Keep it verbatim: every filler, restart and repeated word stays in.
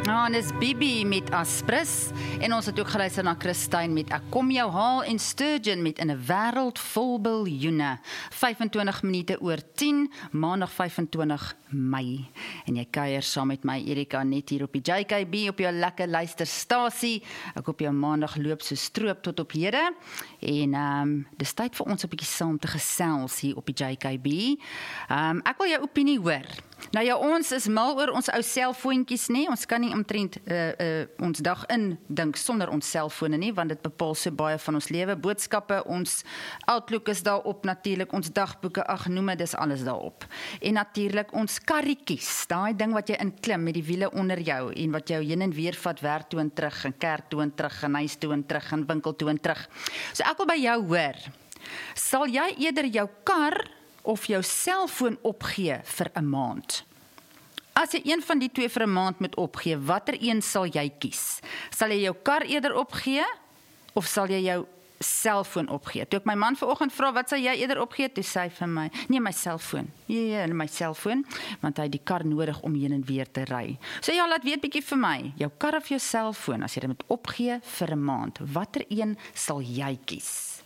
Nou, en dis Bibi met Aspris en ons het ook geluister na Christine met Ek kom jou haal en Sturgeon met In 'n wêreld vol biljoene. vyfentwintig minute oor tien, maandag vyfentwintig Mei. En jy kuier saam met my Erika net hier op die J K B op jou lekker luisterstasie. Ek hoop jou maandag loop so stroop tot op hede. En um, dis tyd vir ons 'n bietjie saam te gesels hier op die J K B. Um, ek wil jou opinie hoor. Nou ja, ons is mal oor ons ou selfoontjies nie. Ons kan nie omtrent uh, uh, ons dag indink sonder ons selfone nie, want dit bepaal so baie van ons lewe. Boodskappe, ons Outlook is daarop natuurlik, ons dagboeke, ag noem dit, dis alles daarop. En natuurlik ons karretjies, daai ding wat jy inklim met die wiele onder jou en wat jou heen en weer vat, werk toe en terug, en kerk toe en terug, en huis toe en terug, en winkel toe en terug. So ek wil by jou hoor, sal jy eerder jou kar of jou selfoon opgee vir 'n maand? As jy een van die twee vir 'n maand moet opgee, watter een sal jy kies? Sal jy jou kar eerder opgee, of sal jy jou selfoon opgee? Toe ek my man vanoggend vra, wat sal jy eerder opgee? Toe sê hy vir my, nee, my selfoon. Ja, my selfoon, want hy het die kar nodig om heen en weer te ry. So ja, laat weet bietjie vir my, jou kar of jou selfoon, as jy dit moet opgee vir 'n maand, watter een sal jy kies?